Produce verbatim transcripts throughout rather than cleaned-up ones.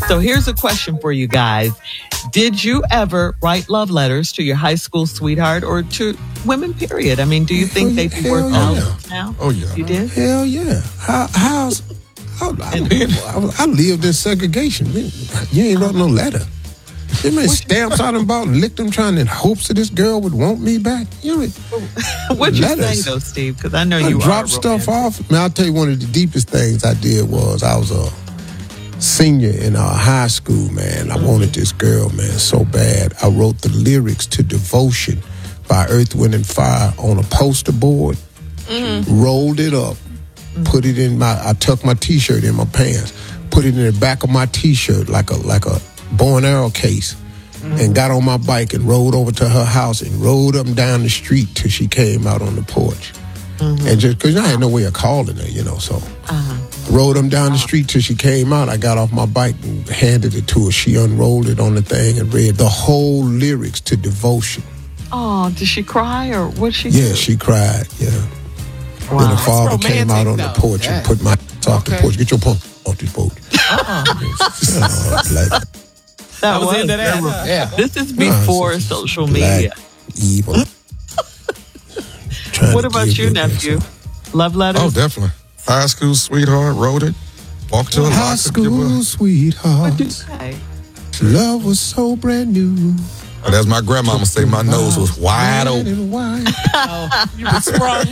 So here's a question for you guys. Did you ever write love letters to your high school sweetheart or to women, period? I mean, do you think they'd be worth Hell thousands yeah. now? Oh, yeah. You did? Hell yeah. How, how's... I, I, I lived in segregation. You ain't wrote no letter. They made stamps out and bought and licked them trying in hopes that this girl would want me back. You know, What'd you letters. say, though, Steve? Because I know I you dropped are stuff romantic. off. Man, I'll tell you one of the deepest things I did was I was a senior in uh, high school, man. I mm-hmm. wanted this girl, man, so bad. I wrote the lyrics to Devotion by Earth, Wind, and Fire on a poster board, mm-hmm. rolled it up, mm-hmm. put it in my, I tucked my T-shirt in my pants, put it in the back of my T-shirt like a like a bow and arrow case, mm-hmm. and got on my bike and rode over to her house and rode up and down the street till she came out on the porch. Mm-hmm. And just because I had no way of calling her, you know, so uh-huh. rode them down the street till she came out. I got off my bike and handed it to her. She unrolled it on the thing and read the whole lyrics to Devotion. Oh, did she cry or what she Yeah, do? she cried, yeah. Wow. Then her father came out on though. the porch Yeah. and put my off Okay. the porch. Get your punk off this porch. Uh-uh. uh, black, That was was into that. Yeah. This is before Nah, social black, media. evil. Trying What to about give you, your nephew? best. Love letters? Oh, definitely. High school sweetheart, wrote it. Walked to a High locker, give her- school sweetheart. What'd you say? Love was so brand new. But as my grandmama say, my nose was wide Red open. and white. Oh, you were sprung.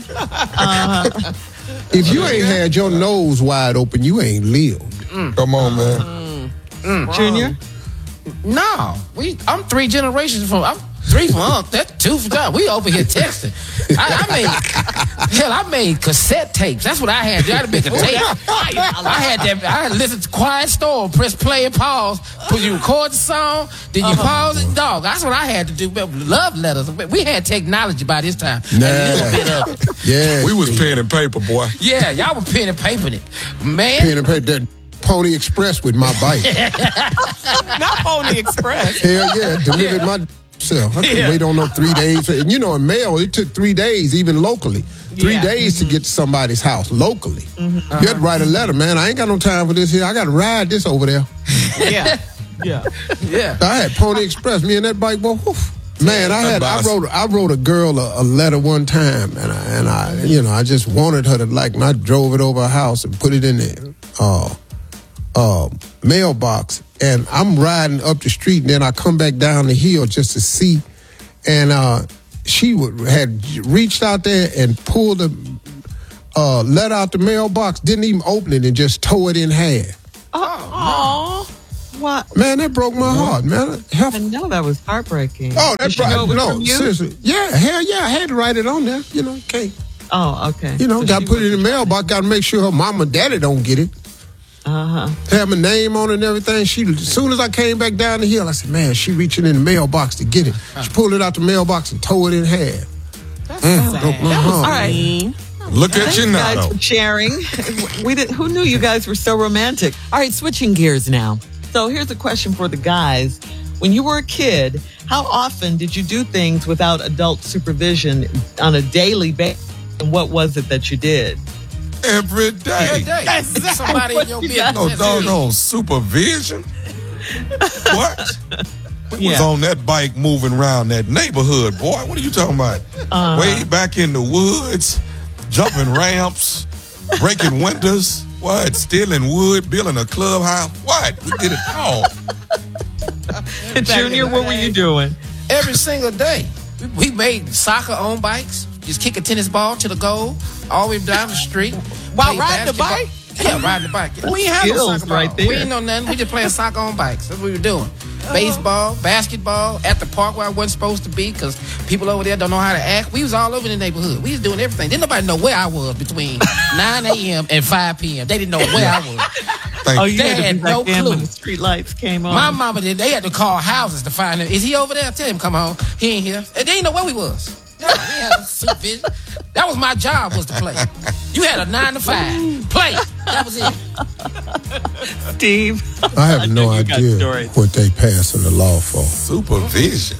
If you ain't had your nose wide open, you ain't lived. Come on, man. Junior? No, we. I'm three generations from. I'm three from Unc. That's two from John. We over here texting. I, I made hell. I made cassette tapes. That's what I had. I had to make a tape. I had that. I had to listen to Quiet Storm. Press play and pause. Put you record the song. Then you pause it. Dog. That's what I had to do. Love letters. We had technology by this time. Nah. A little bit of it. Yeah. We was pen and paper, boy. Yeah, y'all were pen and papering it, man. pen and paper that Pony Express with my bike. Not Pony Express. Hell yeah, delivered myself. I couldn't wait on no three days. And you know, in mail, it took three days, even locally. Three Yeah. days to get to somebody's house locally. Mm-hmm. You had to write a letter, man. I ain't got no time for this here. I got to ride this over there. Yeah. Yeah. Yeah. I had Pony Express. Me and that bike, boy. Whew. Man, I had I wrote I wrote a girl a, a letter one time, and I, and I you know I just wanted her to like me. I drove it over her house and put it in the uh, uh, mailbox, and I'm riding up the street, and then I come back down the hill just to see, and uh, she would, had reached out there and pulled the uh, letter out the mailbox, didn't even open it, and just tore it in half. Oh. What? Man, that broke my heart, man. Hell, I know that was heartbreaking. Oh, Did that she know it brought was no from you? seriously. Yeah, hell yeah, I had to write it on there. You know, can't. Oh, okay. You know, So got to she put it in the was- mailbox. Got to make sure her mama and daddy don't get it. Uh-huh. Have my name on it and everything. She, as soon as I came back down the hill, I said, "Man, she reaching in the mailbox to get it." She pulled it out the mailbox and tore it in half. That's Mm, sad. broke my That was heart. All right. mean. Look at Thanks, you now, guys, though. for sharing. We did, who knew you guys were so romantic? All right, switching gears now. So here's a question for the guys. When you were a kid, how often did you do things without adult supervision on a daily basis? And what was it that you did? Every day. Every day. That's Somebody in your you business. No doggone supervision. What? We was Yeah. on that bike moving around that neighborhood, boy. What are you talking about? Uh-huh. Way back in the woods, jumping ramps, breaking windows, what? Stealing wood, building a clubhouse. What? We did it all. Junior, what were you doing? Every single day. We, we made soccer on bikes. Just kick a tennis ball to the goal, all the way down the street. While Play riding the basketball. bike? Yeah, riding the bike. We ain't have no skills soccer ball. right there. We ain't know nothing. We just playing soccer on bikes. That's what we were doing. Baseball, basketball, at the park where I wasn't supposed to be because people over there don't know how to act. We was all over the neighborhood. We was doing everything. Didn't nobody know where I was between nine a.m. and five p.m. They didn't know where I was. Thank Oh, you. you They had to had be back no in clue. when the street lights came on. My mama did. They had to call houses to find him. Is he over there? Tell him come home. He ain't here. And they didn't know where we was. No, we had no supervision. That was my job, was to play. You had a nine to five. Play. That was it. Steve. I have no know you got idea stories. what they passing the law for. Supervision.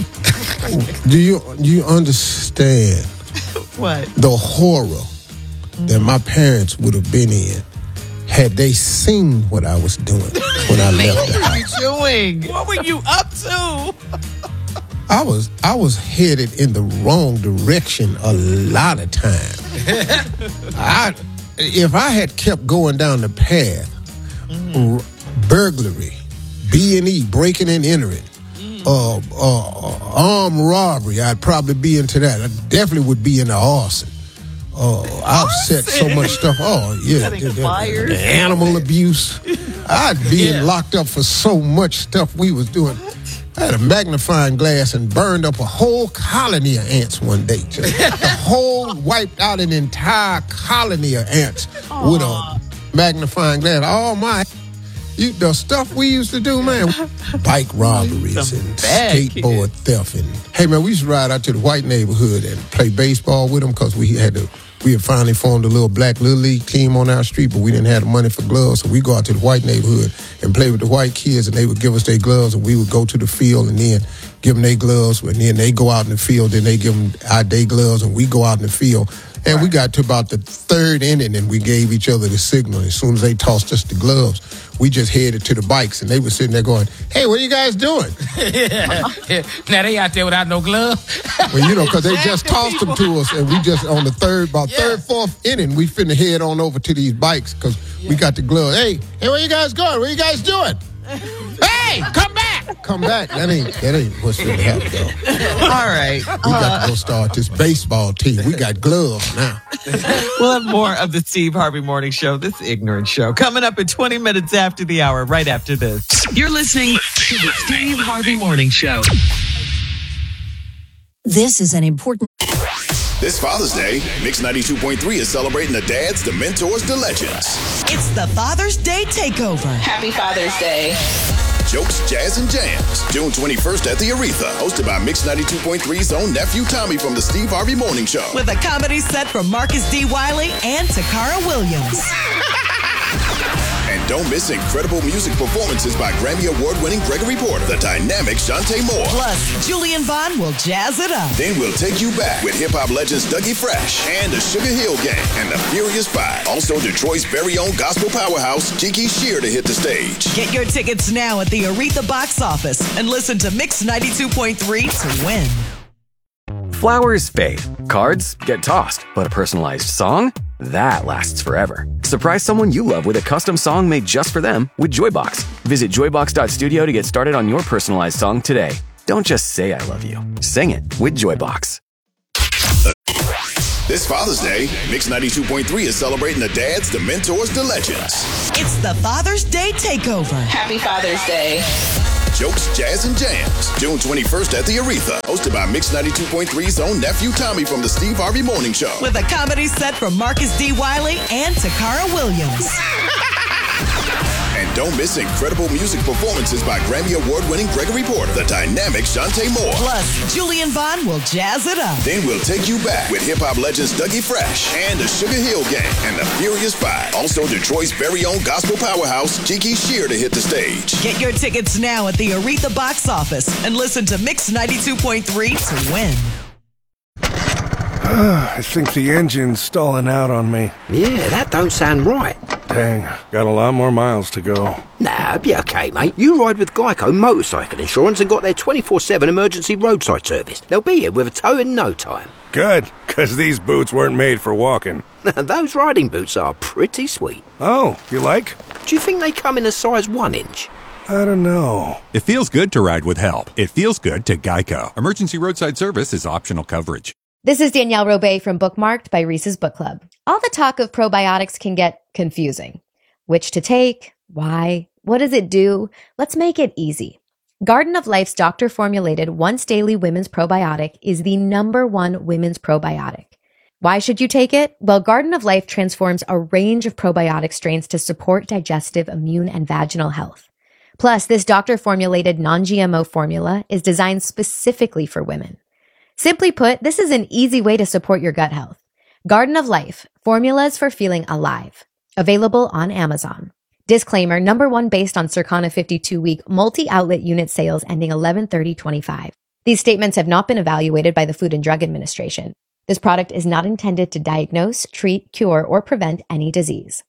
Do you do you understand What? the horror that my parents would have been in had they seen what I was doing when I left the house. Doing. What were you up to? I was I was headed in the wrong direction a lot of times. I, if I had kept going down the path, mm-hmm. r- burglary, B and E, breaking and entering, mm. uh, uh, armed robbery, I'd probably be into that. I definitely would be into arson. Uh, I've set so much stuff. Oh, yeah. The, the, the, the animal abuse. I'd be yeah. locked up for so much stuff we was doing. I had a magnifying glass and burned up a whole colony of ants one day. Just the whole, wiped out an entire colony of ants Aww. With a magnifying glass. Oh, my. You, the stuff we used to do, man. Bike robberies and skateboard kids. Theft. And, hey, man, we used to ride out to the white neighborhood and play baseball with them because we had to. We had finally formed a little black Little League team on our street, but we didn't have the money for gloves, so we go out to the white neighborhood and play with the white kids, and they would give us their gloves, and we would go to the field and then give them their gloves, and then they go out in the field, then they give them our day gloves, and we go out in the field. And we got to about the third inning, and we gave each other the signal. As soon as they tossed us the gloves, we just headed to the bikes, and they were sitting there going, "Hey, what are you guys doing?" yeah. Now they out there without no glove. Well, you know, because they just tossed them to us, and we just on the third, about yeah. third, fourth inning, we finna head on over to these bikes because yeah. we got the gloves. Hey, hey, where you guys going? What are you guys doing? Hey, come back! Come back. That ain't that ain't what's really happening, though. All right. We got to go start this baseball team. We got gloves now. We'll have more of the Steve Harvey Morning Show, this ignorant show, coming up in twenty minutes after the hour, right after this. You're listening to the Steve Harvey Morning Show. This is an important... This Father's Day, Mix ninety-two point three is celebrating the dads, the mentors, the legends. It's the Father's Day Takeover. Happy Father's Day. Jokes, Jazz, and Jams, June twenty-first at the Aretha, hosted by Mix ninety-two point three's own nephew Tommy from the Steve Harvey Morning Show. With a comedy set from Marcus D. Wiley and Takara Williams. And don't miss incredible music performances by Grammy Award-winning Gregory Porter, the dynamic Shantae Moore. Plus, Julian Vaughn will jazz it up. Then we'll take you back with hip-hop legends Dougie Fresh and the Sugar Hill Gang and the Furious Five. Also, Detroit's very own gospel powerhouse, Kiki Shear, to hit the stage. Get your tickets now at the Aretha box office and listen to Mix ninety-two point three to win. Flowers fade. Cards get tossed. But a personalized song? That lasts forever. Surprise someone you love with a custom song made just for them with Joybox. Visit joybox dot studio to get started on your personalized song today. Don't just say I love you. Sing it with Joybox. This Father's Day, Mix ninety-two point three is celebrating the dads, the mentors, the legends. It's the Father's Day Takeover. Happy Father's Day. Jokes, Jazz, and Jams, June twenty-first at the Aretha, hosted by Mix ninety-two point three's own nephew Tommy from the Steve Harvey Morning Show. With a comedy set from Marcus D. Wiley and Takara Williams. And don't miss incredible music performances by Grammy Award-winning Gregory Porter, the dynamic Shantae Moore. Plus, Julian Vaughn will jazz it up. Then we'll take you back with hip-hop legends Dougie Fresh and the Sugar Hill Gang and the Furious Five. Also, Detroit's very own gospel powerhouse, Kiki Shear, to hit the stage. Get your tickets now at the Aretha box office and listen to Mix ninety-two point three to win. I think the engine's stalling out on me. Yeah, that don't sound right. Dang, got a lot more miles to go. Nah, be okay, mate. You ride with Geico Motorcycle Insurance and got their twenty-four seven emergency roadside service. They'll be here with a tow in no time. Good, because these boots weren't made for walking. Those riding boots are pretty sweet. Oh, you like? Do you think they come in a size one inch? I don't know. It feels good to ride with help. It feels good to Geico. Emergency roadside service is optional coverage. This is Danielle Robay from Bookmarked by Reese's Book Club. All the talk of probiotics can get confusing. Which to take? Why? What does it do? Let's make it easy. Garden of Life's doctor-formulated once-daily women's probiotic is the number one women's probiotic. Why should you take it? Well, Garden of Life transforms a range of probiotic strains to support digestive, immune, and vaginal health. Plus, this doctor-formulated non-G M O formula is designed specifically for women. Simply put, this is an easy way to support your gut health. Garden of Life, formulas for feeling alive. Available on Amazon. Disclaimer, number one based on Circana fifty-two week multi-outlet unit sales ending eleven thirty twenty-five. These statements have not been evaluated by the Food and Drug Administration. This product is not intended to diagnose, treat, cure, or prevent any disease.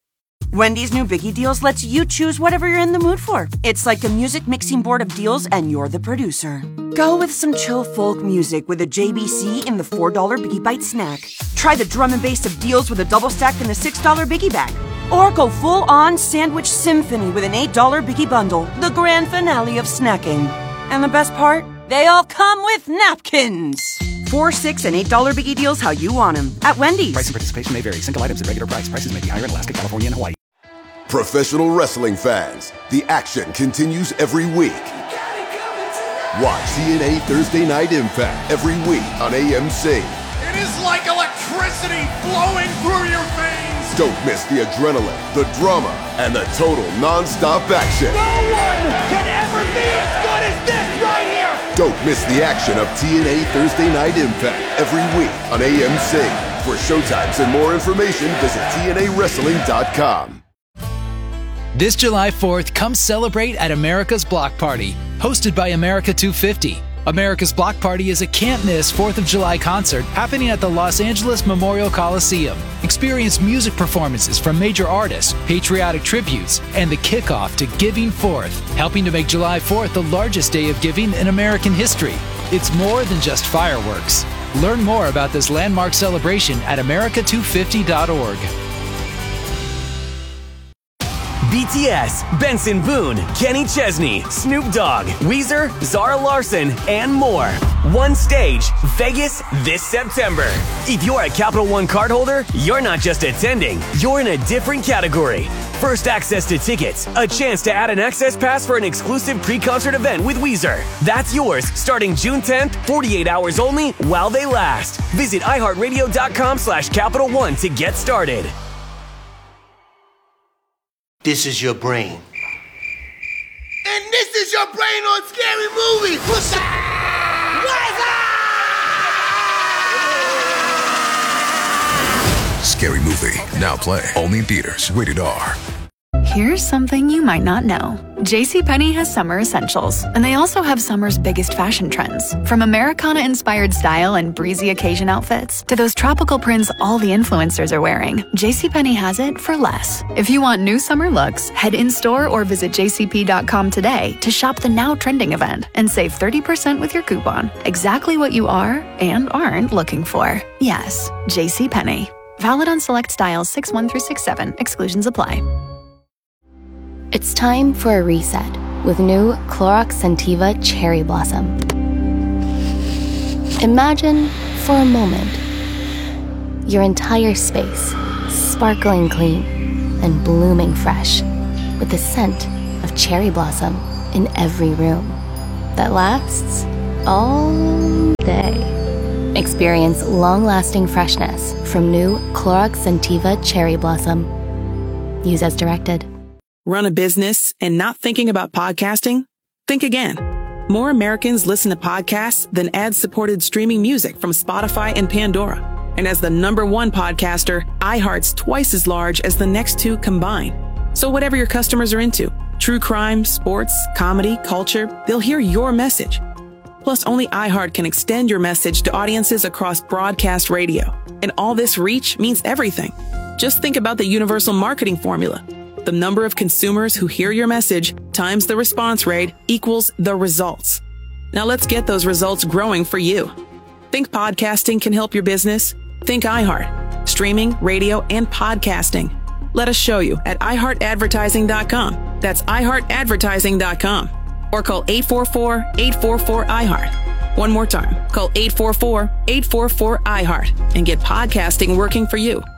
Wendy's new Biggie Deals lets you choose whatever you're in the mood for. It's like a music mixing board of deals, and you're the producer. Go with some chill folk music with a J B C in the four dollar Biggie Bite snack. Try the drum and bass of deals with a double stack in the six dollar Biggie Bag. Or go full-on sandwich symphony with an eight dollar Biggie Bundle, the grand finale of snacking. And the best part? They all come with napkins. Four, six, and eight dollar Biggie Deals how you want them at Wendy's. Price and participation may vary. Single items at regular price. Prices may be higher in Alaska, California, and Hawaii. Professional wrestling fans, the action continues every week. Watch T N A Thursday Night Impact every week on A M C. It is like electricity flowing through your veins. Don't miss the adrenaline, the drama, and the total non-stop action. No one can ever be as good as this right here. Don't miss the action of T N A Thursday Night Impact every week on A M C. For showtimes and more information, visit T N A wrestling dot com. This July fourth, come celebrate at America's Block Party, hosted by America two fifty. America's Block Party is a can't-miss fourth of July concert happening at the Los Angeles Memorial Coliseum. Experience music performances from major artists, patriotic tributes, and the kickoff to Giving Fourth, helping to make July fourth the largest day of giving in American history. It's more than just fireworks. Learn more about this landmark celebration at America two fifty dot org. B T S, Benson Boone, Kenny Chesney, Snoop Dogg, Weezer, Zara Larson, and more. One stage, Vegas, this September. If you're a Capital One cardholder, you're not just attending, you're in a different category. First access to tickets, a chance to add an access pass for an exclusive pre-concert event with Weezer. That's yours starting June tenth, forty-eight hours only while they last. Visit iHeartRadio.com slash Capital One to get started. This is your brain. And this is your brain on Scary Movie. What's up? Scary Movie, now play only in theaters. Rated R. Here's something you might not know. JCPenney has summer essentials, and they also have summer's biggest fashion trends. From Americana-inspired style and breezy occasion outfits to those tropical prints all the influencers are wearing, JCPenney has it for less. If you want new summer looks, head in-store or visit j c p dot com today to shop the now trending event and save thirty percent with your coupon. Exactly what you are and aren't looking for. Yes, JCPenney. Valid on select styles six one through six seven. Exclusions apply. It's time for a reset with new Clorox Scentiva Cherry Blossom. Imagine, for a moment, your entire space sparkling clean and blooming fresh with the scent of cherry blossom in every room that lasts all day. Experience long-lasting freshness from new Clorox Scentiva Cherry Blossom. Use as directed. Run a business and not thinking about podcasting? Think again. More Americans listen to podcasts than ad-supported streaming music from Spotify and Pandora. And as the number one podcaster, iHeart's twice as large as the next two combined. So whatever your customers are into, true crime, sports, comedy, culture, they'll hear your message. Plus, only iHeart can extend your message to audiences across broadcast radio. And all this reach means everything. Just think about the universal marketing formula. The number of consumers who hear your message times the response rate equals the results. Now let's get those results growing for you. Think podcasting can help your business? Think iHeart. Streaming, radio, and podcasting. Let us show you at i heart advertising dot com. That's i heart advertising dot com. Or call eight four four, eight four four, I heart. One more time. Call eight four four, eight four four, I heart and get podcasting working for you.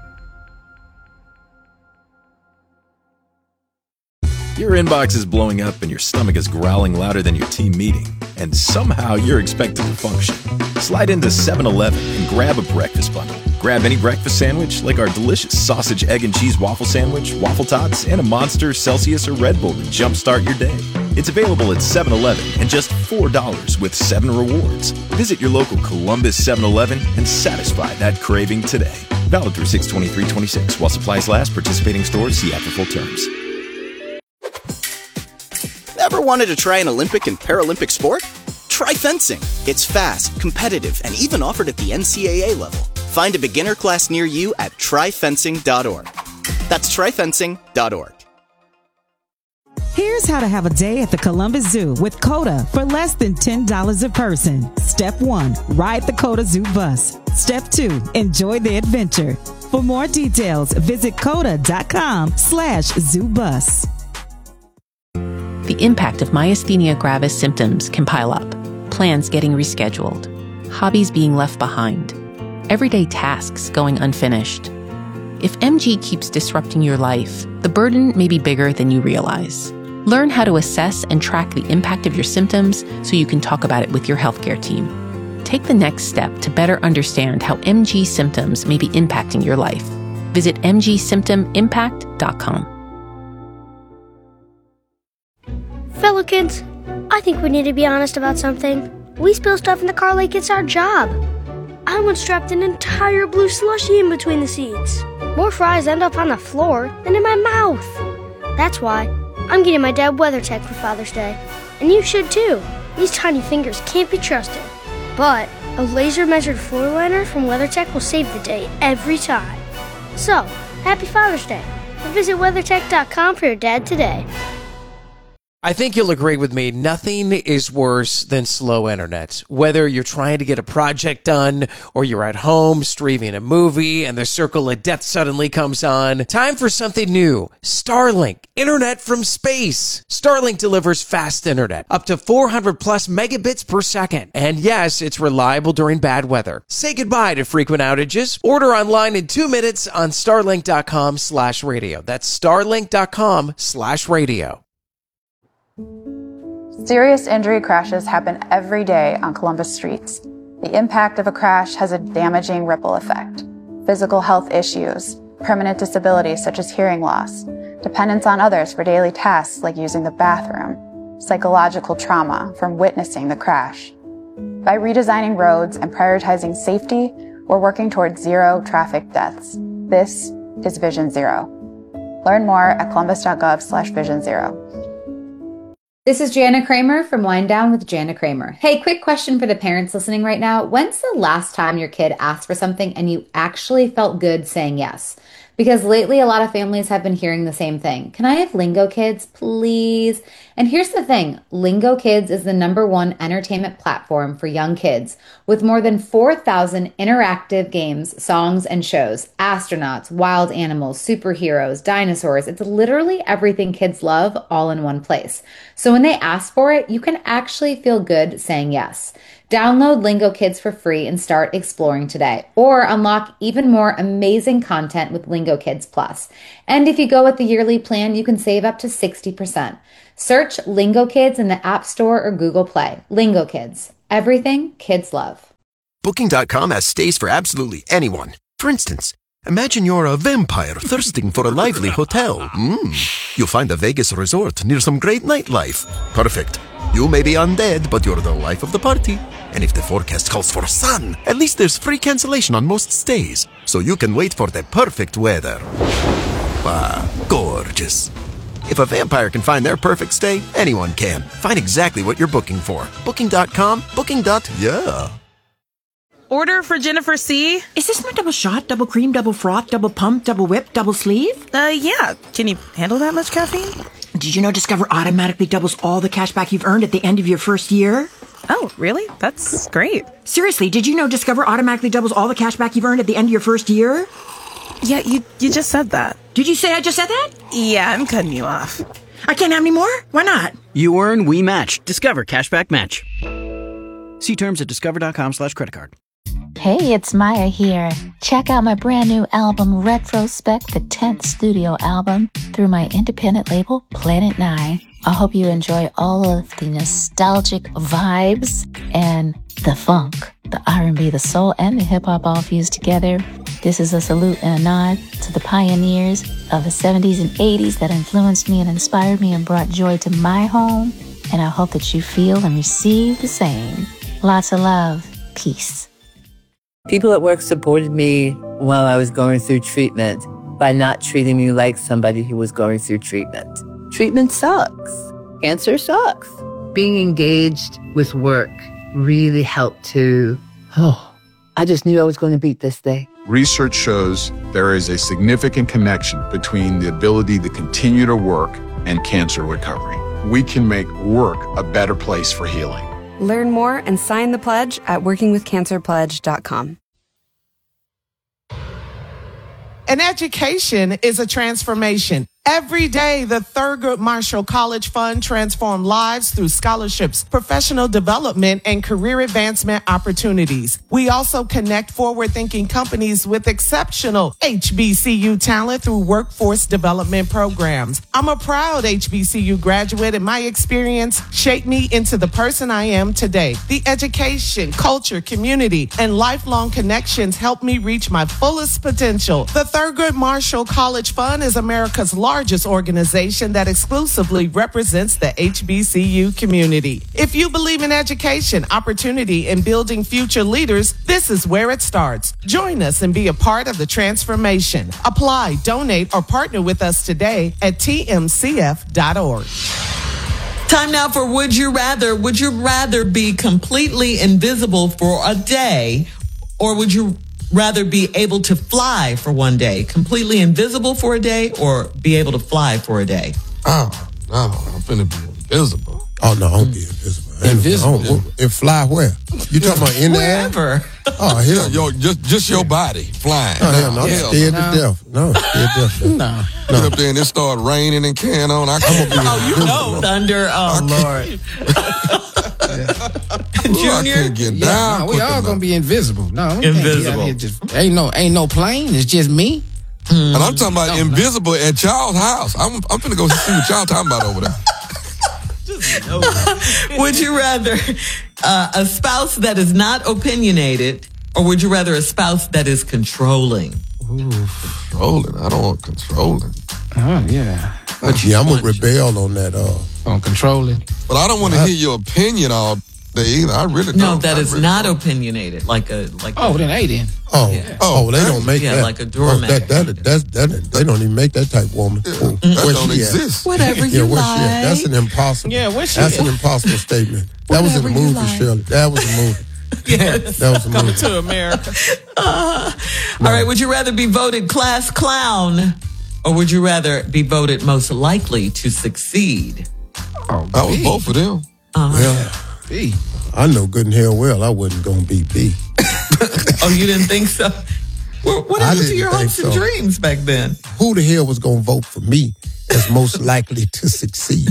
Your inbox is blowing up and your stomach is growling louder than your team meeting, and somehow you're expected to function. Slide into seven eleven and grab a breakfast bundle. Grab any breakfast sandwich like our delicious sausage, egg, and cheese waffle sandwich, waffle tots, and a Monster, Celsius, or Red Bull to jumpstart your day. It's available at seven eleven and just four dollars with seven rewards. Visit your local Columbus seven eleven and satisfy that craving today. Valid through six twenty-three twenty-six while supplies last. Participating stores see after full terms. Ever wanted to try an Olympic and Paralympic sport? Try fencing. It's fast, competitive, and even offered at the N C double A level. Find a beginner class near you at try fencing dot org. That's try fencing dot org. Here's how to have a day at the Columbus Zoo with CODA for less than ten dollars a person. Step one, ride the CODA Zoo bus. Step two, enjoy the adventure. For more details, visit coda.com slash zoo bus. The impact of myasthenia gravis symptoms can pile up. Plans getting rescheduled. Hobbies being left behind. Everyday tasks going unfinished. If M G keeps disrupting your life, the burden may be bigger than you realize. Learn how to assess and track the impact of your symptoms so you can talk about it with your healthcare team. Take the next step to better understand how M G symptoms may be impacting your life. Visit m g symptom impact dot com. Fellow kids, I think we need to be honest about something. We spill stuff in the car like it's our job. I once dropped an entire blue slushie in between the seats. More fries end up on the floor than in my mouth. That's why I'm getting my dad WeatherTech for Father's Day. And you should too. These tiny fingers can't be trusted. But a laser-measured floor liner from WeatherTech will save the day every time. So, happy Father's Day. And visit weathertech dot com for your dad today. I think you'll agree with me, nothing is worse than slow internet. Whether you're trying to get a project done or you're at home streaming a movie and the circle of death suddenly comes on, time for something new. Starlink, internet from space. Starlink delivers fast internet, up to four hundred plus megabits per second. And yes, it's reliable during bad weather. Say goodbye to frequent outages. Order online in two minutes on starlink.com slash radio. That's starlink.com slash radio. Serious injury crashes happen every day on Columbus streets. The impact of a crash has a damaging ripple effect. Physical health issues, permanent disabilities such as hearing loss, dependence on others for daily tasks like using the bathroom, psychological trauma from witnessing the crash. By redesigning roads and prioritizing safety, we're working towards zero traffic deaths. This is Vision Zero. Learn more at columbus.gov slash vision zero. This is Jana Kramer from Wind Down with Jana Kramer. Hey, quick question for the parents listening right now. When's the last time your kid asked for something and you actually felt good saying yes? Because lately a lot of families have been hearing the same thing. Can I have Lingo Kids, please? And here's the thing. Lingo Kids is the number one entertainment platform for young kids with more than four thousand interactive games, songs, and shows. Astronauts, wild animals, superheroes, dinosaurs. It's literally everything kids love all in one place. So when they ask for it, you can actually feel good saying yes. Download Lingo Kids for free and start exploring today, or unlock even more amazing content with Lingo Kids Plus. And if you go with the yearly plan, you can save up to sixty percent. Search Lingo Kids in the App Store or Google Play. Lingo Kids, everything kids love. Booking dot com has stays for absolutely anyone. For instance, imagine you're a vampire thirsting for a lively hotel. Mm. You'll find a Vegas resort near some great nightlife. Perfect. You may be undead, but you're the life of the party. And if the forecast calls for sun, at least there's free cancellation on most stays, so you can wait for the perfect weather. Ah, gorgeous. If a vampire can find their perfect stay, anyone can. Find exactly what you're booking for. Booking dot com, booking. Yeah. Order for Jennifer C. Is this my double shot, double cream, double froth, double pump, double whip, double sleeve? Uh, yeah. Can you handle that much caffeine? Did you know Discover automatically doubles all the cash back you've earned at the end of your first year? Oh, really? That's great. Seriously, did you know Discover automatically doubles all the cash back you've earned at the end of your first year? Yeah, you you just said that. Did you say I just said that? Yeah, I'm cutting you off. I can't have any more? Why not? You earn, we match. Discover Cashback Match. See terms at discover.com slash credit card. Hey, it's Maya here. Check out my brand new album, Retrospect, the tenth studio album, through my independent label, Planet Nine. I hope you enjoy all of the nostalgic vibes and the funk, the R and B, the soul, and the hip-hop all fused together. This is a salute and a nod to the pioneers of the seventies and eighties that influenced me and inspired me and brought joy to my home. And I hope that you feel and receive the same. Lots of love. Peace. People at work supported me while I was going through treatment by not treating me like somebody who was going through treatment. Treatment sucks. Cancer sucks. Being engaged with work really helped to, oh, I just knew I was going to beat this thing. research shows there is a significant connection between the ability to continue to work and cancer recovery. We can make work a better place for healing. Learn more and sign the pledge at working with cancer pledge dot com. An education is a transformation. Every day, the Thurgood Marshall College Fund transforms lives through scholarships, professional development, and career advancement opportunities. We also connect forward-thinking companies with exceptional H B C U talent through workforce development programs. I'm a proud H B C U graduate, and my experience shaped me into the person I am today. The education, culture, community, and lifelong connections helped me reach my fullest potential. The Thurgood Marshall College Fund is America's largest largest organization that exclusively represents the H B C U community. If you believe in education, opportunity, and building future leaders, this is where it starts. Join us and be a part of the transformation. Apply, donate, or partner with us today at T M C F dot org. Time now for Would You Rather. Would you rather be completely invisible for a day, or would you rather be able to fly for one day? Completely invisible for a day, or be able to fly for a day? Oh, no, I'm finna be invisible. Oh, no, I'll be invisible. Invisible? Oh, and fly where? You talking about in the air? Wherever. Oh, hell yo, just just your body flying. Oh, hell no, I'm hell scared no. to death. No, scared to death. No. Get up there and it start raining and can on. I can't be Oh, you know, thunder. Oh, Lord. Junior? I can't get Yeah, down. no, we quick all enough. gonna be invisible. No, we can't be out Invisible. here just- ain't no ain't no plane. It's just me. And I'm talking about invisible at y'all's house. I'm I'm finna go see what y'all talking about over there. Would you rather uh, a spouse that is not opinionated, or would you rather a spouse that is controlling? Ooh, controlling. I don't want controlling. Oh yeah. But yeah, I'm gonna rebel on that. Uh, on controlling. But I don't want to hear your opinion all day either. I really don't. No, that I is really not don't. opinionated. Like a like. Oh, a, then hey then. oh, Yeah. oh, they don't make yeah, that. like a doormat. Oh, that, that, that's that, they don't even make that type woman. Ooh, That where don't she at? exist. Whatever Yeah, you where she at? That's like. an impossible. Yeah, where she That's at? an impossible statement. That was in a Whatever you movie, like. Shirley. That was a movie. Yes. That was a Coming movie. to America. Uh, All right. Would you rather be voted class clown, or would you rather be voted most likely to succeed? Oh, I was both of them. Uh, Well, B. I know good and hell well I wasn't gonna be B. oh, you didn't think so? What, what I happened to didn't your think hopes and so. dreams back then? Who the hell was gonna vote for me as most likely to succeed?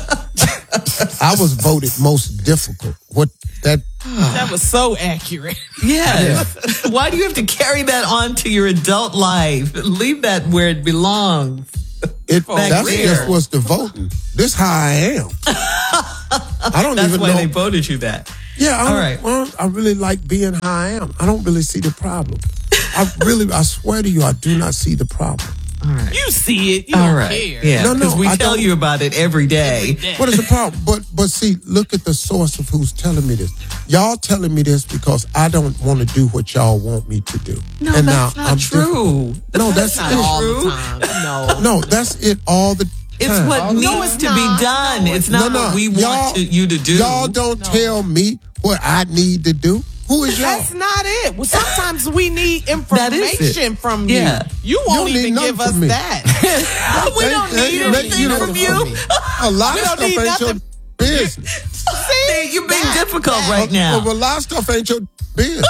I was voted most difficult. What that? That was so accurate. Yes. Why do you have to carry that on to your adult life? Leave that where it belongs. It, Back that's there. just what's the voting. This how I am. I don't That's even why know. they voted you that. Yeah, I, All don't- right. well, I really like being how I am. I don't really see the problem. I really, I swear to you, I do not see the problem. All right. You see it. You All don't right. care. Yeah, No, no, because we I tell don't- you about it every day. What is the problem? But but see, look at the source of who's telling me this. Y'all telling me this because I don't want to do what y'all want me to do. No, and that's now not I'm true. different. No, that's, not it. all All the the time. No. No, that's it all the time. It's what No, needs it's to not. be done. No, it's it's not No, no, what we y'all- want to, you to do. Y'all don't tell me what I need to do. Who is y'all? That's not it. Well, sometimes we need That is it. information from you. Yeah. You won't You don't need even nothing give us from me. that. we They- don't they- need they- anything you know, from you. A lot We of don't stuff need ain't your nothing. business. See, you're being difficult right now. Well, a lot of stuff ain't your business.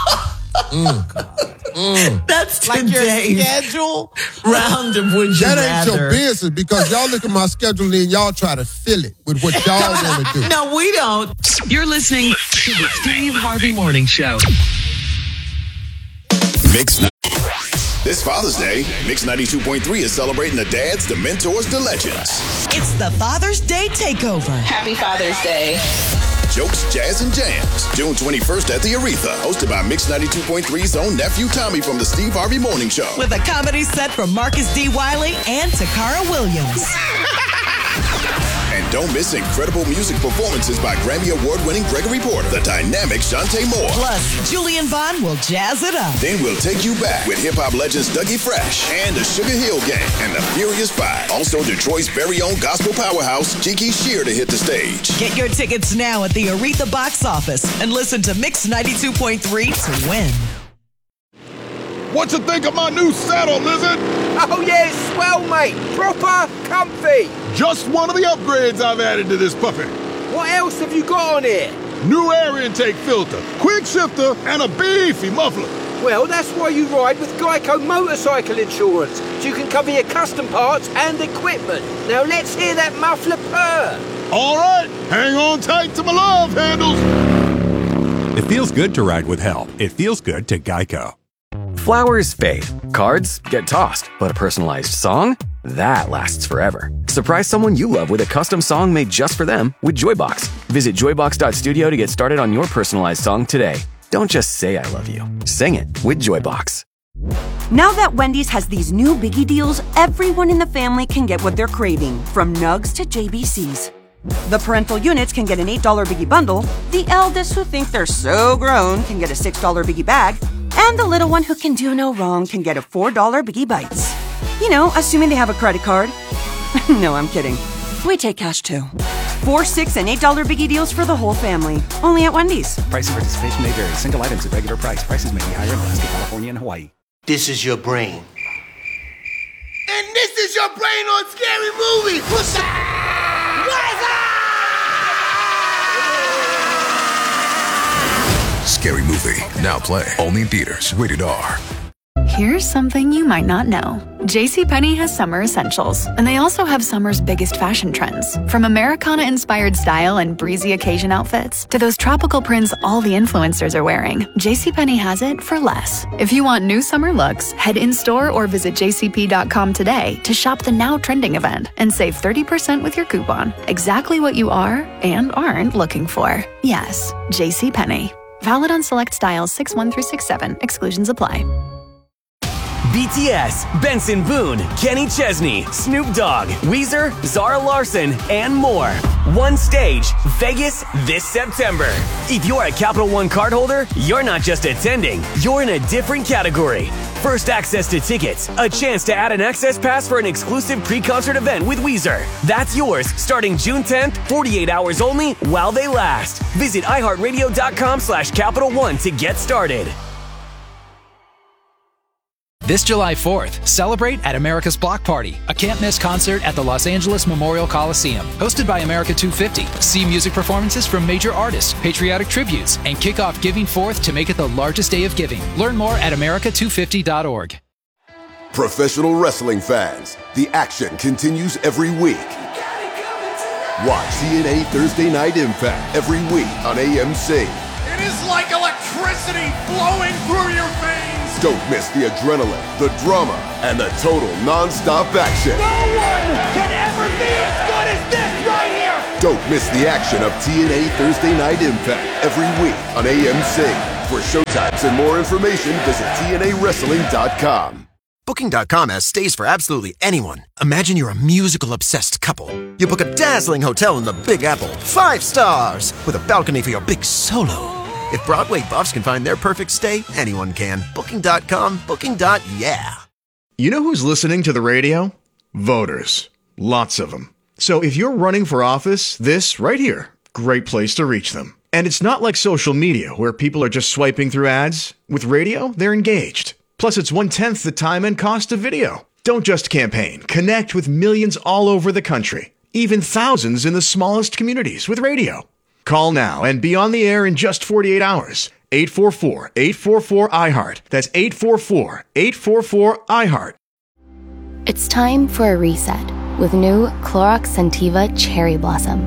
That's Like your today's schedule. round of Would You That ain't Rather. your business because y'all look at my schedule and y'all try to fill it with what y'all want to do. No, we don't. You're listening to the Steve Harvey Morning Show. Mix. This Father's Day, Mix ninety-two point three is celebrating the dads, the mentors, the legends. It's the Father's Day Takeover. Happy Father's Day. Jokes, jazz, and jams. June twenty-first at the Aretha, hosted by Mix ninety-two point three's own nephew Tommy from the Steve Harvey Morning Show. With a comedy set from Marcus D. Wiley and Takara Williams. And don't miss incredible music performances by Grammy Award-winning Gregory Porter, the dynamic Shantae Moore. Plus, Julian Vaughn will jazz it up. Then we'll take you back with hip-hop legends Dougie Fresh and the Sugar Hill Gang and the Furious Five. Also, Detroit's very own gospel powerhouse, Kiki Shear, to hit the stage. Get your tickets now at the Aretha box office and listen to Mix ninety-two point three to win. What you think of my new saddle, Lizard? Oh yeah, it's swell, mate. Proper comfy. Just one of the upgrades I've added to this puppy. What else have you got on here? New air intake filter, quick shifter, and a beefy muffler. Well, that's why you ride with Geico Motorcycle Insurance, so you can cover your custom parts and equipment. Now let's hear that muffler purr. All right, hang on tight to my love handles. It feels good to ride with help. It feels good to Geico. Flowers fade, cards get tossed, but a personalized song? That lasts forever. Surprise someone you love with a custom song made just for them with Joybox. Visit joybox dot studio to get started on your personalized song today. Don't just say I love you. Sing it with Joybox. Now that Wendy's has these new biggie deals, everyone in the family can get what they're craving, from nugs to J B Cs. The parental units can get an eight dollar biggie bundle, the eldest who think they're so grown can get a six dollar biggie bag, and the little one who can do no wrong can get a four dollar biggie bites. You know, assuming they have a credit card. No, I'm kidding. We take cash too. Four, six, and eight dollar biggie deals for the whole family. Only at Wendy's. Price and participation may vary. Single items at regular price. Prices may be higher in Alaska, California, and Hawaii. This is your brain. And this is your brain on Scary Movie. What's up? Scary Movie. Now play. Only in theaters. Rated R. Here's something you might not know. JCPenney has summer essentials, and they also have summer's biggest fashion trends. From Americana-inspired style and breezy occasion outfits to those tropical prints all the influencers are wearing, JCPenney has it for less. If you want new summer looks, head in-store or visit j c p dot com today to shop the now trending event and save thirty percent with your coupon. Exactly what you are and aren't looking for. Yes, JCPenney. Valid on select styles six one through six seven. Exclusions apply. B T S, Benson Boone, Kenny Chesney, Snoop Dogg, Weezer, Zara Larson, and more. One stage, Vegas this September. If you're a Capital One cardholder, you're not just attending, you're in a different category. First access to tickets, a chance to add an access pass for an exclusive pre-concert event with Weezer. That's yours starting June tenth, forty-eight hours only while they last. Visit iHeartRadio.com slash Capital One to get started. This July fourth, celebrate at America's Block Party, a can't-miss concert at the Los Angeles Memorial Coliseum. Hosted by America two fifty. See music performances from major artists, patriotic tributes, and kick off Giving Forth to make it the largest day of giving. Learn more at america two fifty dot org. Professional wrestling fans, the action continues every week. Watch T N A Thursday Night Impact every week on A M C. It is like electricity flowing through your veins. Don't miss the adrenaline, the drama, and the total non-stop action. No one can ever be as good as this right here. Don't miss the action of T N A Thursday Night Impact every week on A M C. For showtimes and more information, visit T N A wrestling dot com. Booking dot com has stays for absolutely anyone. Imagine you're a musical-obsessed couple. You book a dazzling hotel in the Big Apple, five stars, with a balcony for your big solo. If Broadway buffs can find their perfect stay, anyone can. Booking dot com, booking. Yeah. You know who's listening to the radio? Voters. Lots of them. So if you're running for office, this right here, great place to reach them. And it's not like social media where people are just swiping through ads. With radio, they're engaged. Plus, it's one-tenth the time and cost of video. Don't just campaign. Connect with millions all over the country. Even thousands in the smallest communities with radio. Call now and be on the air in just forty-eight hours. eight four four, eight four four, I heart. That's eight four four, eight four four, I heart. It's time for a reset with new Clorox Scentiva Cherry Blossom.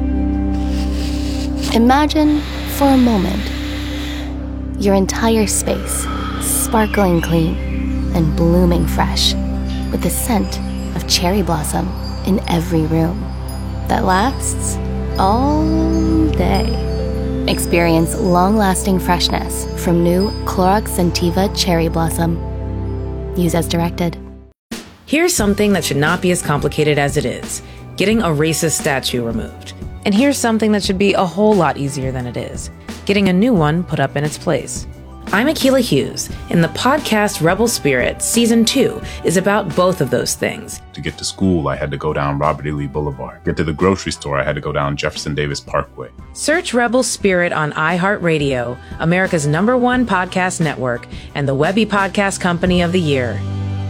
Imagine, for a moment, your entire space sparkling clean and blooming fresh with the scent of cherry blossom in every room that lasts all day. Experience long-lasting freshness from new Clorox Scentiva Cherry Blossom. Use as directed. Here's something that should not be as complicated as it is. Getting a racist statue removed. And here's something that should be a whole lot easier than it is. Getting a new one put up in its place. I'm Akilah Hughes, and the podcast Rebel Spirit Season two is about both of those things. To get to school, I had to go down Robert E. Lee Boulevard. Get to the grocery store, I had to go down Jefferson Davis Parkway. Search Rebel Spirit on iHeartRadio, America's number one podcast network, and the Webby Podcast Company of the Year.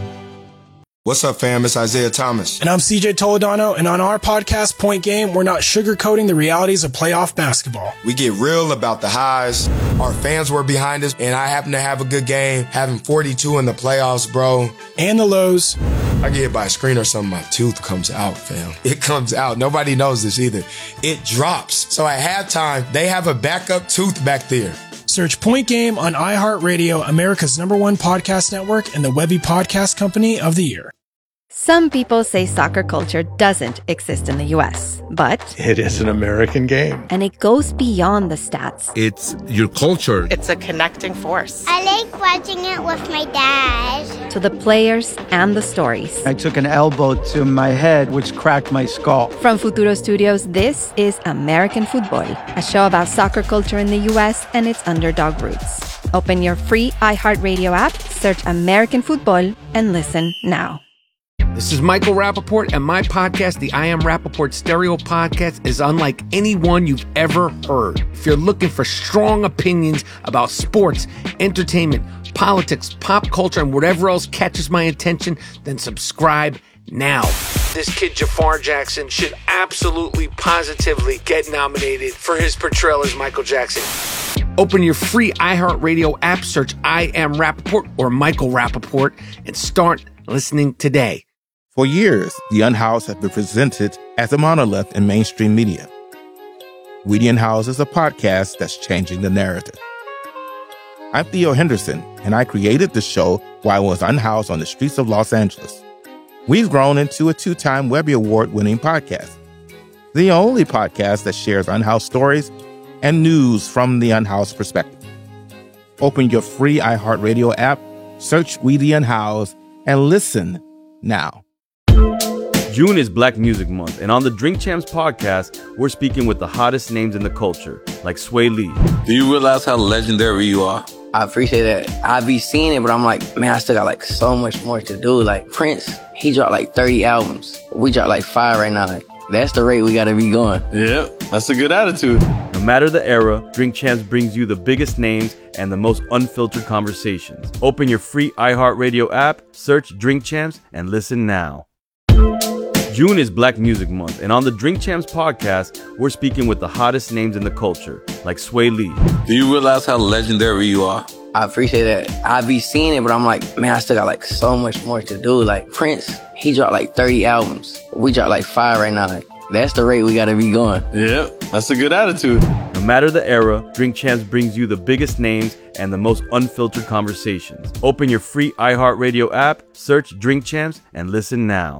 What's up, fam? It's Isaiah Thomas. And I'm C J Toledano, and on our podcast, Point Game, we're not sugarcoating the realities of playoff basketball. We get real about the highs. Our fans were behind us, and I happen to have a good game, having forty-two in the playoffs, bro. And the lows. I get hit by a screen or something, my tooth comes out, fam. It comes out. Nobody knows this either. It drops. So at halftime, they have a backup tooth back there. Search Point Game on iHeartRadio, America's number one podcast network, and the Webby Podcast Company of the Year. Some people say soccer culture doesn't exist in the U S, but it is an American game. And it goes beyond the stats. It's your culture. It's a connecting force. I like watching it with my dad. To the players and the stories. I took an elbow to my head, which cracked my skull. From Futuro Studios, this is American Football, a show about soccer culture in the U S and its underdog roots. Open your free iHeartRadio app, search American Football, and listen now. This is Michael Rappaport, and my podcast, the I Am Rappaport Stereo Podcast, is unlike any one you've ever heard. If you're looking for strong opinions about sports, entertainment, politics, pop culture, and whatever else catches my attention, then subscribe now. This kid Jafar Jackson should absolutely, positively get nominated for his portrayal as Michael Jackson. Open your free iHeartRadio app, search I Am Rappaport or Michael Rappaport, and start listening today. For years, The Unhoused has been presented as a monolith in mainstream media. We The Unhoused is a podcast that's changing the narrative. I'm Theo Henderson, and I created the show while I was unhoused on the streets of Los Angeles. We've grown into a two-time Webby Award-winning podcast, the only podcast that shares unhoused stories and news from the unhoused perspective. Open your free iHeartRadio app, search We The Unhoused, and listen now. June is Black Music Month, and on the Drink Champs podcast, we're speaking with the hottest names in the culture, like Sway Lee. Do you realize how legendary you are? I appreciate that. I be seeing it, but I'm like, man, I still got like so much more to do. Like Prince, he dropped like thirty albums. We dropped like five right now. Like, that's the rate we gotta be going. Yeah, that's a good attitude. No matter the era, Drink Champs brings you the biggest names and the most unfiltered conversations. Open your free iHeartRadio app, search Drink Champs, and listen now. June is Black Music Month, and on the Drink Champs podcast, we're speaking with the hottest names in the culture, like Sway Lee. Do you realize how legendary you are? I appreciate that. I be seeing it, but I'm like, man, I still got like so much more to do. Like Prince, he dropped like thirty albums. We dropped like five right now. Like, that's the rate we gotta be going. Yeah, that's a good attitude. No matter the era, Drink Champs brings you the biggest names and the most unfiltered conversations. Open your free iHeartRadio app, search Drink Champs, and listen now.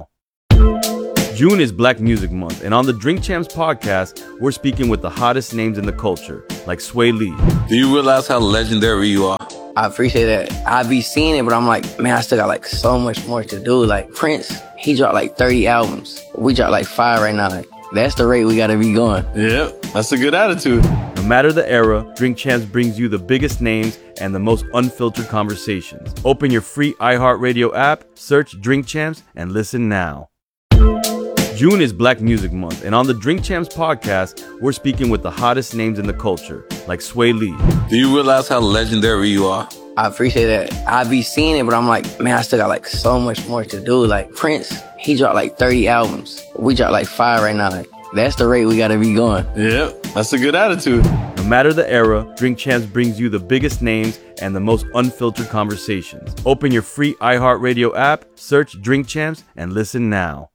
June is Black Music Month, and on the Drink Champs podcast, we're speaking with the hottest names in the culture, like Sway Lee. Do you realize how legendary you are? I appreciate that. I be seeing it, but I'm like, man, I still got like so much more to do. Like Prince, he dropped like thirty albums. We dropped like five right now. Like, that's the rate we gotta be going. Yeah, that's a good attitude. No matter the era, Drink Champs brings you the biggest names and the most unfiltered conversations. Open your free iHeartRadio app, search Drink Champs, and listen now. June is Black Music Month, and on the Drink Champs podcast, we're speaking with the hottest names in the culture, like Sway Lee. Do you realize how legendary you are? I appreciate that. I be seeing it, but I'm like, man, I still got like so much more to do. Like Prince, he dropped like thirty albums. We dropped like five right now. Like, that's the rate we gotta be going. Yeah, that's a good attitude. No matter the era, Drink Champs brings you the biggest names and the most unfiltered conversations. Open your free iHeartRadio app, search Drink Champs, and listen now.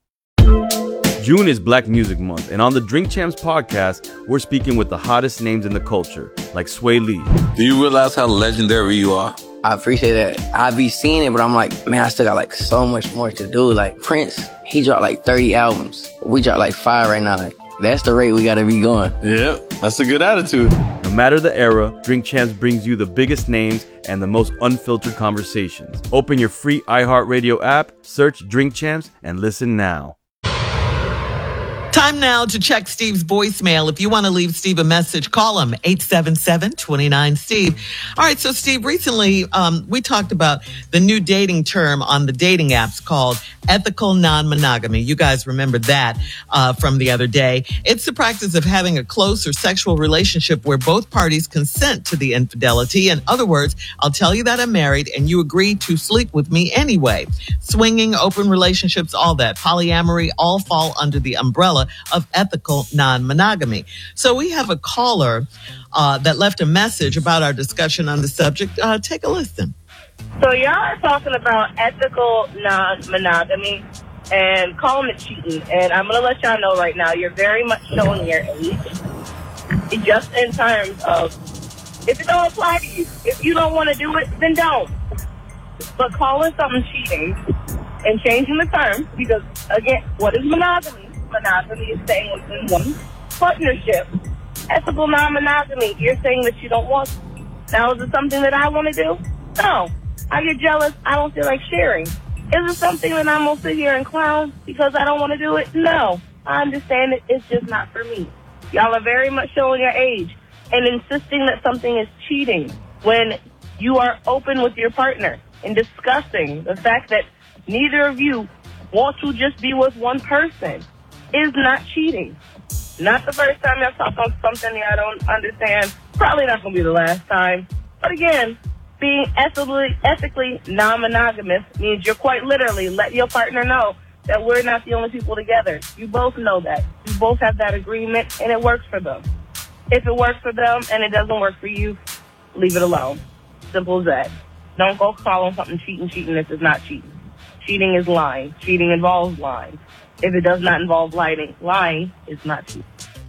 June is Black Music Month, and on the Drink Champs podcast, we're speaking with the hottest names in the culture, like Sway Lee. Do you realize how legendary you are? I appreciate that. I be seeing it, but I'm like, man, I still got like so much more to do. Like Prince, he dropped like thirty albums. We dropped like five right now. Like, that's the rate we gotta be going. Yeah, that's a good attitude. No matter the era, Drink Champs brings you the biggest names and the most unfiltered conversations. Open your free iHeartRadio app, search Drink Champs, and listen now. Time now to check Steve's voicemail. If you want to leave Steve a message, call him eight seven seven, two nine, Steve. All right, so Steve, recently um, we talked about the new dating term on the dating apps called ethical non-monogamy. You guys remember that uh, from the other day. It's the practice of having a close or sexual relationship where both parties consent to the infidelity. In other words, I'll tell you that I'm married and you agree to sleep with me anyway. Swinging, open relationships, all that. Polyamory all fall under the umbrella of ethical non-monogamy. So we have a caller uh, that left a message about our discussion on the subject. Uh, take a listen. So y'all are talking about ethical non-monogamy and calling it cheating. And I'm going to let y'all know right now, you're very much showing your age. Just in terms of, if it don't apply to you, if you don't want to do it, then don't. But calling something cheating and changing the term, because again, what is monogamy? Monogamy is staying within one partnership. Ethical non-monogamy, you're saying that you don't want. Now, is it something that I want to do? No. I get jealous. I don't feel like sharing. Is it something that I'm going to sit here and clown because I don't want to do it? No. I understand it. It's just not for me. Y'all are very much showing your age and insisting that something is cheating when you are open with your partner and discussing the fact that neither of you want to just be with one person is not cheating. Not the first time y'all talk on something I don't understand. Probably not going to be the last time. But again, being ethically, ethically non-monogamous means you're quite literally letting your partner know that we're not the only people together. You both know that. You both have that agreement, and it works for them. If it works for them and it doesn't work for you, leave it alone. Simple as that. Don't go calling something cheating, cheating if it's not cheating. Cheating is lying. Cheating involves lying. If it does not involve lying, lying is not cheating.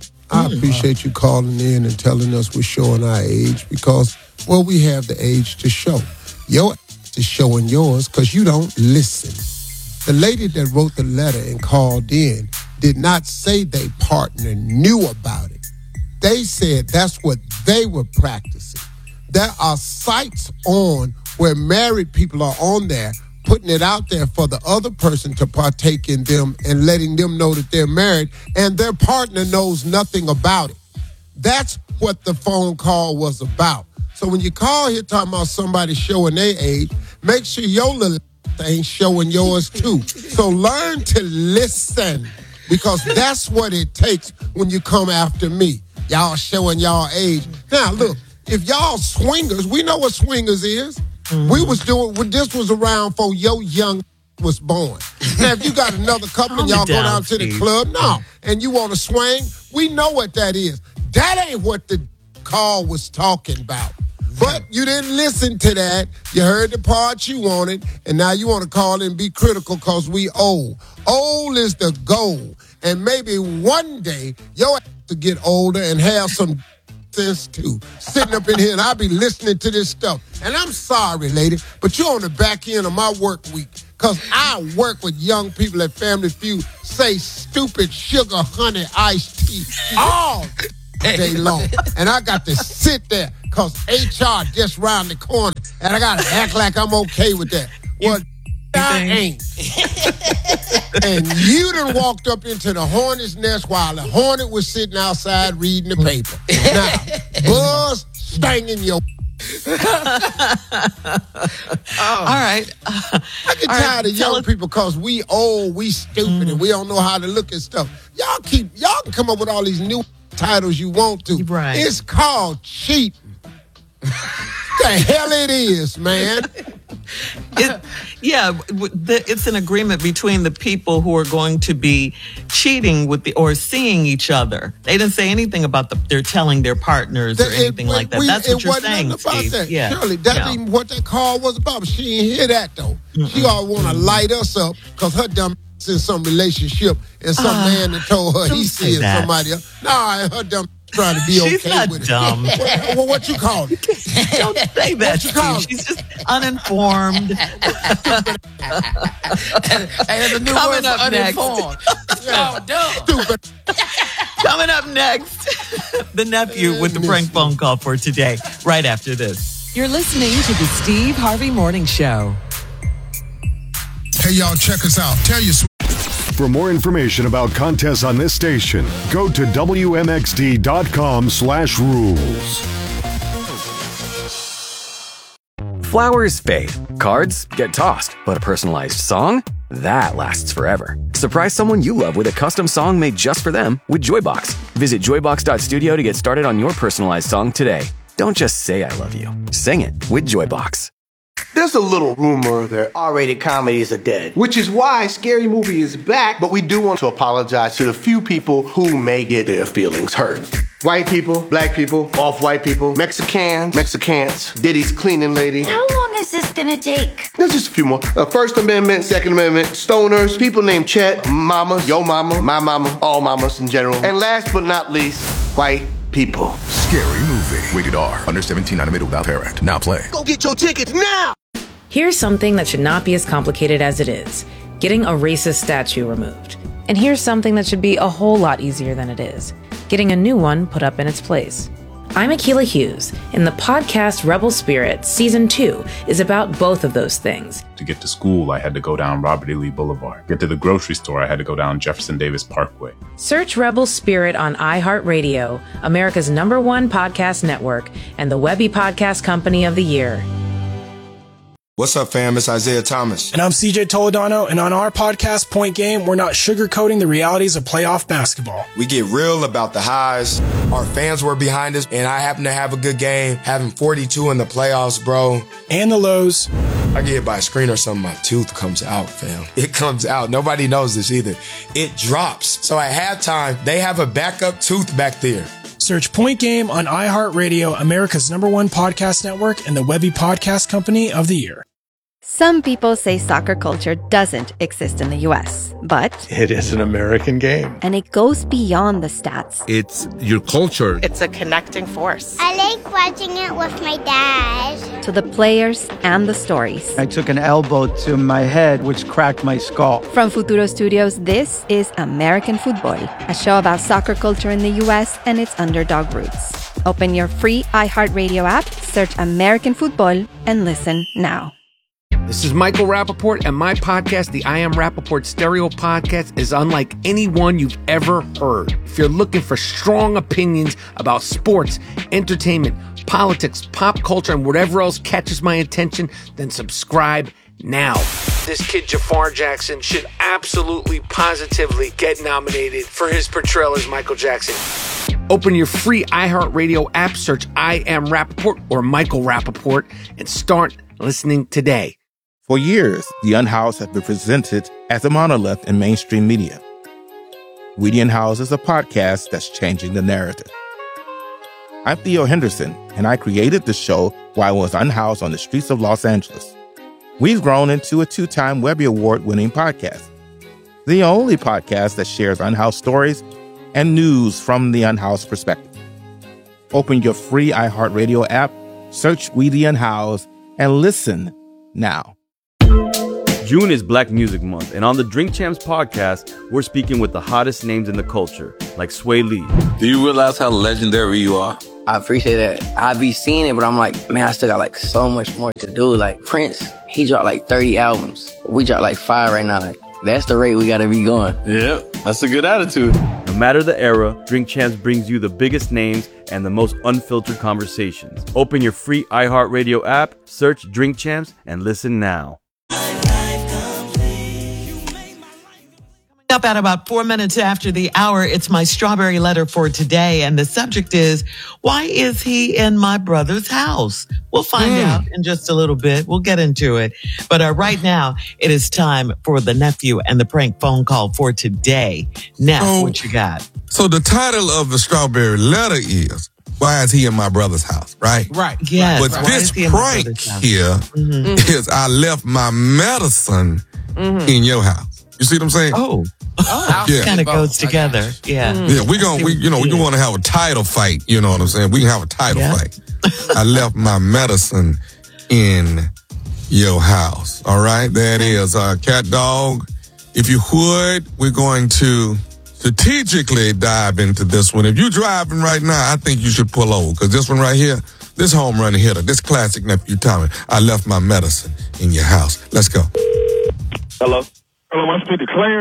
I appreciate you calling in and telling us we're showing our age because, well, we have the age to show. Your age is showing yours because you don't listen. The lady that wrote the letter and called in did not say their partner knew about it. They said that's what they were practicing. There are sites on where married people are on there putting it out there for the other person to partake in them and letting them know that they're married and their partner knows nothing about it. That's what the phone call was about. So when you call here talking about somebody showing their age, make sure your little thing showing yours too. So learn to listen because that's what it takes when you come after me. Y'all showing y'all age. Now look, if y'all swingers, we know what swingers is. Mm-hmm. We was doing, this was around before your young was born. Now, if you got another couple and y'all go down to the club, no, and you want to swing, we know what that is. That ain't what the call was talking about. But you didn't listen to that. You heard the part you wanted, and now you want to call and be critical because we old. Old is the goal. And maybe one day, you'll have to get older and have some sense too. Sitting up in here and I'll be listening to this stuff. And I'm sorry, lady, but you're on the back end of my work week because I work with young people at Family Feud say stupid sugar, honey, iced tea all day long. And I got to sit there because H R just round the corner and I got to act like I'm okay with that. Well, I ain't. And you done walked up into the hornet's nest while the hornet was sitting outside reading the paper. Now, Buzz stinging your oh. All right. Uh, I get tired right. of young us- people because we old, we stupid, mm. and we don't know how to look at stuff. Y'all keep, y'all can come up with all these new titles you want to. Right. It's called cheating. The hell it is, man. It, yeah, it's an agreement between the people who are going to be cheating with the or seeing each other. They didn't say anything about the they're telling their partners or anything it, like that. We, That's what you're saying, Steve. That. Yeah, Shirley, that's yeah. even what that call was about. But she didn't hear that though. Mm-mm. She all want to light us up because her dumb in some relationship and some uh, man that told her he seeing somebody else. Nah, her dumb trying to be okay She's not with dumb. it. Well, well, what you call it? Don't say that, Steve. She's just uninformed. And the new Coming word up for next. uninformed. Yeah. Oh, dumb. Stupid. Coming up next, the nephew with the prank phone call for today, right after this. You're listening to the Steve Harvey Morning Show. Hey, y'all, check us out. Tell your For more information about contests on this station, go to W M X D dot com slash rules. Flowers fade, cards get tossed, but a personalized song? That lasts forever. Surprise someone you love with a custom song made just for them with Joybox. Visit joybox dot studio to get started on your personalized song today. Don't just say I love you. Sing it with Joybox. There's a little rumor that R-rated comedies are dead, which is why Scary Movie is back, but we do want to apologize to the few people who may get their feelings hurt. White people, black people, off-white people, Mexicans, Mexicans, Diddy's cleaning lady. How long is this gonna take? There's just a few more. Uh, First Amendment, Second Amendment, stoners, people named Chet, mamas, yo mama, my mama, all mamas in general. And last but not least, white people. Scary Movie. Rated R. Under seventeen, animated without parent. Now play. Go get your tickets now! Here's something that should not be as complicated as it is. Getting a racist statue removed. And here's something that should be a whole lot easier than it is. Getting a new one put up in its place. I'm Akilah Hughes, and the podcast Rebel Spirit Season two is about both of those things. To get to school, I had to go down Robert E. Lee Boulevard. Get to the grocery store, I had to go down Jefferson Davis Parkway. Search Rebel Spirit on iHeartRadio, America's number one podcast network, and the Webby Podcast Company of the Year. What's up, fam? It's Isaiah Thomas. And I'm C J Toledano, and on our podcast, Point Game, we're not sugarcoating the realities of playoff basketball. We get real about the highs. Our fans were behind us, and I happen to have a good game, having forty-two in the playoffs, bro. And the lows. I get hit by a screen or something, my tooth comes out, fam. It comes out. Nobody knows this either. It drops. So at halftime, they have a backup tooth back there. Search Point Game on iHeartRadio, America's number one podcast network, and the Webby Podcast Company of the Year. Some people say soccer culture doesn't exist in the U S, but It is an American game. and it goes beyond the stats. It's your culture. It's a connecting force. I like watching it with my dad. To the players and the stories. I took an elbow to my head, which cracked my skull. From Futuro Studios, this is American Football, a show about soccer culture in the U S and its underdog roots. Open your free iHeartRadio app, search American Football, and listen now. This is Michael Rappaport, and my podcast, the I Am Rappaport Stereo Podcast, is unlike anyone you've ever heard. If you're looking for strong opinions about sports, entertainment, politics, pop culture, and whatever else catches my attention, then subscribe now. This kid, Jafar Jackson, should absolutely, positively get nominated for his portrayal as Michael Jackson. Open your free iHeartRadio app, search I Am Rappaport or Michael Rappaport, and start listening today. For years, The Unhoused has been presented as a monolith in mainstream media. We the Unhoused is a podcast that's changing the narrative. I'm Theo Henderson, and I created the show while I was unhoused on the streets of Los Angeles. We've grown into a two-time Webby Award-winning podcast, the only podcast that shares unhoused stories and news from the unhoused perspective. Open your free iHeartRadio app, search We the Unhoused, and listen now. June is Black Music Month, and on the Drink Champs podcast, we're speaking with the hottest names in the culture, like Sway Lee. Do you realize how legendary you are? I appreciate that. I be seeing it, but I'm like, man, I still got like so much more to do. Like Prince, he dropped like thirty albums. We dropped like five right now. Like, that's the rate we gotta be going. Yeah, that's a good attitude. No matter the era, Drink Champs brings you the biggest names and the most unfiltered conversations. Open your free iHeartRadio app, search Drink Champs, and listen now. Up at about four minutes after the hour, it's my strawberry letter for today. And the subject is, why is he in my brother's house? We'll find mm. out in just a little bit. We'll get into it. But uh, right now, it is time for the nephew and the prank phone call for today. Now, so, what you got? So the title of the strawberry letter is, why is he in my brother's house, right? Right, yes. But right. this prank here mm-hmm. is I left my medicine mm-hmm. in your house. You see what I'm saying? Oh, oh yeah. Kind of goes together. Yeah. Mm. Yeah, we gonna, we, you know, we want to have a title fight. You know what I'm saying? We can have a title yeah. fight. I left my medicine in your house. All right, that is uh, Cat Dog. If you would, we're going to strategically dive into this one. If you're driving right now, I think you should pull over because this one right here, this home run hitter, this classic nephew Tommy. I left my medicine in your house. Let's go. Hello. Hello, I speak to Clarence.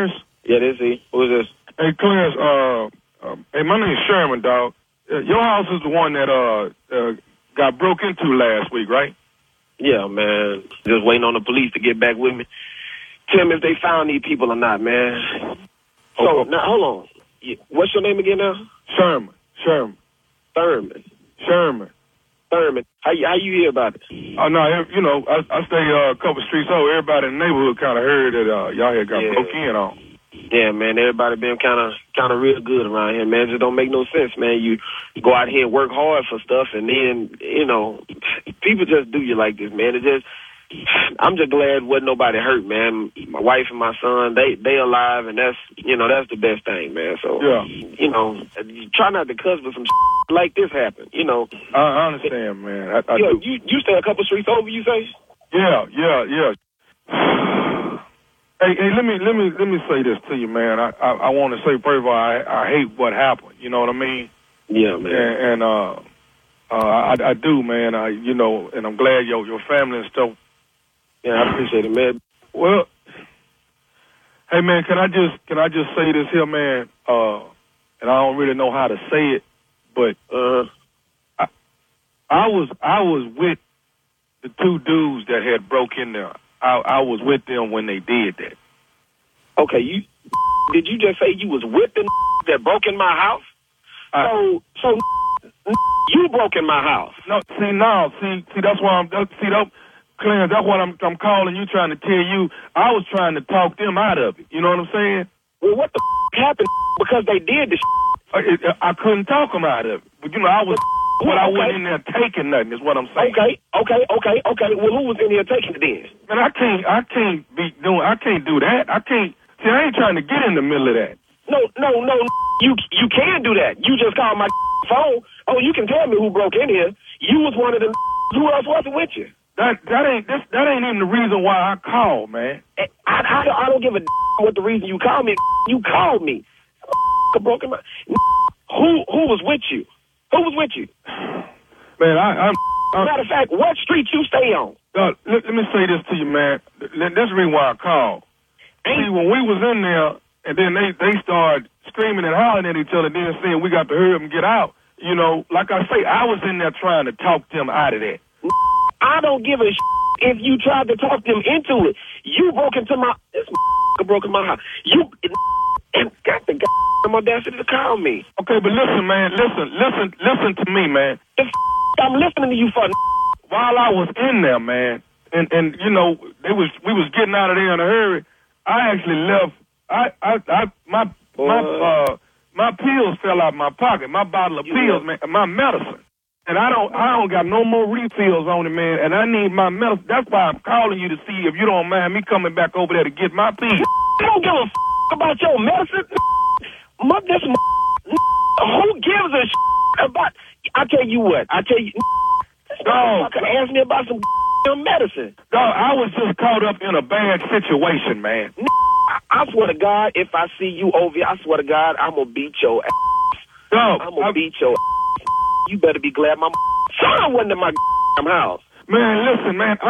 Yeah, this is he. Who is this? Hey, Clarence, uh, uh, hey, my name's Sherman, dog. Uh, your house is the one that uh, uh got broke into last week, right? Yeah, man. Just waiting on the police to get back with me. Tell me if they found these people or not, man. So, Oh, oh. now, hold on. What's your name again now? Sherman. Sherman. Thurman. Sherman. Thurman. How, you- how you hear about it? Oh, no, you know, I, I stay uh, a couple streets over. Everybody in the neighborhood kind of heard that uh, y'all had got Yeah. broke in on. Yeah, man, everybody been kind of kind of real good around here, man. It just don't make no sense, man. You go out here and work hard for stuff, and then, you know, people just do you like this, man. It just, I'm just glad wasn't nobody hurt, man. My wife and my son, they they alive, and that's, you know, that's the best thing, man. So, Yeah. you know, try not to cuss, but some like this happen, you know. I, I understand, man. I, I Yo, do. you, you stay a couple streets over, you say? Yeah, yeah, yeah. Hey, hey, let me let me let me say this to you, man. I I, I want to say first of all, I, I hate what happened. You know what I mean? Yeah, man. And, and uh, uh, I, I do, man. I, you know, and I'm glad your your family and stuff. Yeah, I appreciate it, man. Well, hey, man, can I just can I just say this here, man? Uh, and I don't really know how to say it, but uh, I, I was I was with the two dudes that had broke in there. I, I was with them when they did that. Okay, you did you just say you was with the that broke in my house? So, so you broke in my house. No, see, no, see, see, that's why I'm, that, see, that, Clarence, that's what I'm, I'm calling you, trying to tell you. I was trying to talk them out of it. You know what I'm saying? Well, what the happened? Because they did the I, it, I couldn't talk them out of it. But, you know, I was, but I okay. wasn't in there taking nothing, is what I'm saying. Okay, okay, okay, okay. Well, who was in here taking it then? Man, I can't, I can't be doing, I can't do that. I can't, see, I ain't trying to get in the middle of that. No, no, no. You you can do that. You just called my phone. Oh, you can tell me who broke in here. You was one of the. Who else wasn't with you? That that ain't this, that ain't even the reason why I called, man. I, I, I don't give a what the reason you called me. You called me. Broke in my. Who who was with you? Who was with you? Man, I, I'm. I'm Matter of fact, what street you stay on? Uh, let, let me say this to you, man. That's the reason why I called. See, when we was in there, and then they, they started screaming and hollering at each other, then saying we got to hurry up and get out. You know, like I say, I was in there trying to talk them out of that. I don't give a if you tried to talk them into it. You broke into my this broke in my house. You and got the goddamn audacity to call me. Okay, but listen, man, listen, listen, listen to me, man. The I'm listening to you for. While I was in there, man, and and you know, they was we was getting out of there in a hurry. I actually left. I, I, I, my, my, uh, my pills fell out of my pocket. My bottle of pills, man, my medicine, and I don't, I don't got no more refills on it, man. And I need my medicine. That's why I'm calling you to see if you don't mind me coming back over there to get my pills. I don't give a f- about your medicine. My, this, who gives a f- about? I tell you what. I tell you. No, ask me about some medicine. No, I was just caught up in a bad situation, man. I swear to God, if I see you over here, I swear to God, I'm going to beat your ass. No, I'm going to beat your ass. You better be glad my son wasn't in my house. Man, listen, man.